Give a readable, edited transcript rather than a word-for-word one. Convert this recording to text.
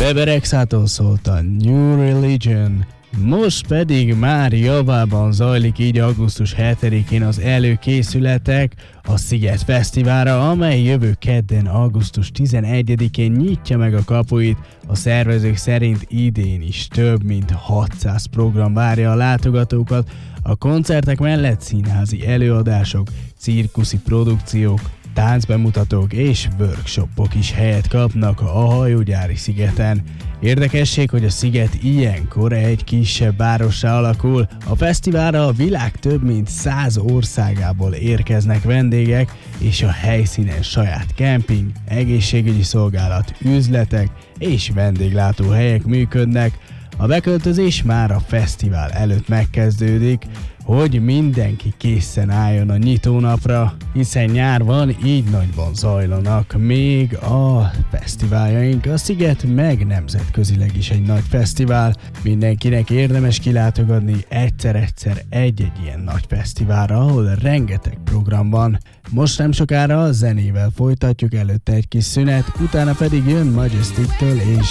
Bebe Rexától szólt a New Religion. Most pedig már javában zajlik így augusztus 7-én az előkészületek a Sziget Fesztiválra, amely jövő kedden augusztus 11-én nyitja meg a kapuit. A szervezők szerint idén is több mint 600 program várja a látogatókat. A koncertek mellett színházi előadások, cirkuszi produkciók, táncbemutatók és workshopok is helyet kapnak a hajógyári szigeten. Érdekesség, hogy a sziget ilyenkor egy kisebb várossá alakul. A fesztiválra a világ több mint 100 országából érkeznek vendégek, és a helyszínen saját kemping, egészségügyi szolgálat, üzletek és vendéglátóhelyek működnek. A beköltözés már a fesztivál előtt megkezdődik, hogy mindenki készen álljon a nyitónapra, hiszen nyár van, így nagyban zajlanak még a fesztiváljaink. A Sziget meg nemzetközileg is egy nagy fesztivál, mindenkinek érdemes kilátogatni egyszer-egyszer egy-egy ilyen nagy fesztiválra, ahol rengeteg program van. Most nem sokára a zenével folytatjuk, előtte egy kis szünet, utána pedig jön Majestic-től és